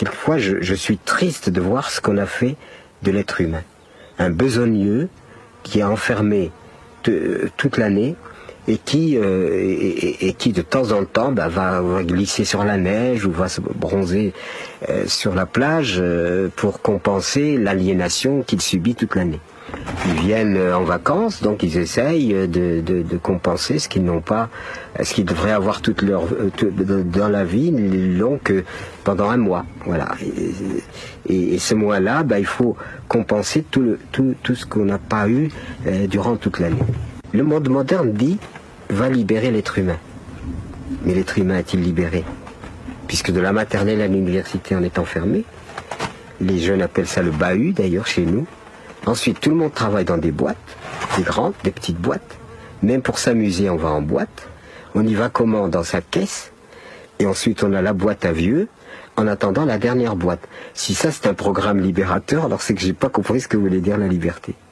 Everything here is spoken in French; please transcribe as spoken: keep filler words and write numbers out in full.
quelquefois je, je suis triste de voir ce qu'on a fait de l'être humain. Un besogneux qui est enfermé te, toute l'année et qui, euh, et, et, et qui de temps en temps bah, va, va glisser sur la neige ou va se bronzer euh, sur la plage euh, pour compenser l'aliénation qu'il subit toute l'année. Ils viennent en vacances, donc ils essayent de, de, de compenser ce qu'ils n'ont pas, ce qu'ils devraient avoir toute leur, tout, dans la vie, ils l'ont que pendant un mois. Voilà. Et, et, et ce mois-là, bah, il faut compenser tout, le, tout, tout ce qu'on n'a pas eu euh, durant toute l'année. Le monde moderne dit va libérer l'être humain. Mais l'être humain est-il libéré? Puisque de la maternelle à l'université on est enfermé. Les jeunes appellent ça le bahut d'ailleurs chez nous. Ensuite, tout le monde travaille dans des boîtes, des grandes, des petites boîtes. Même pour s'amuser, on va en boîte. On y va comment? Dans sa caisse. Et ensuite, on a la boîte à vieux, en attendant la dernière boîte. Si ça, c'est un programme libérateur, alors c'est que j'ai pas compris ce que voulait dire la liberté.